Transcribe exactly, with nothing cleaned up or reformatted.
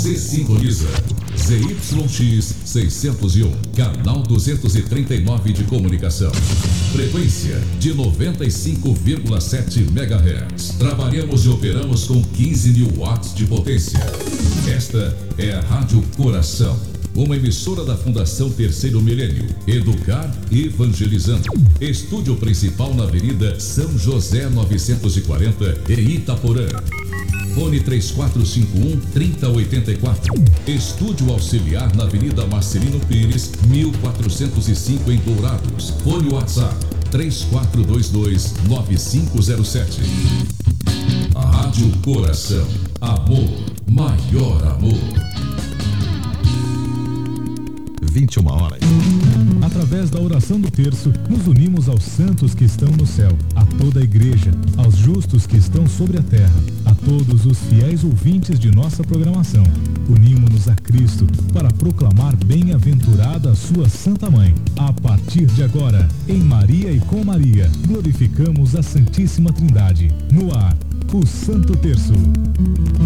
Você sintoniza Z Y X seiscentos e um, canal duzentos e trinta e nove de comunicação. Frequência de noventa e cinco vírgula sete megahertz. Trabalhamos e operamos com quinze mil watts de potência. Esta é a Rádio Coração, uma emissora da Fundação Terceiro Milênio. Educar evangelizando. Estúdio principal na Avenida São José novecentos e quarenta, em Itaporã. Fone três quatro cinco um, três zero oito quatro. Estúdio auxiliar na Avenida Marcelino Pires, mil quatrocentos e cinco, em Dourados. Fone WhatsApp três quatro dois dois, nove cinco zero sete. Rádio Coração. Amor, maior amor. vinte e uma horas. Através da oração do terço, nos unimos aos santos que estão no céu, a toda a igreja, aos justos que estão sobre a terra, a todos os fiéis ouvintes de nossa programação. Unimos-nos a Cristo para proclamar bem-aventurada a sua Santa Mãe. A partir de agora, em Maria e com Maria, glorificamos a Santíssima Trindade. No ar, o Santo Terço.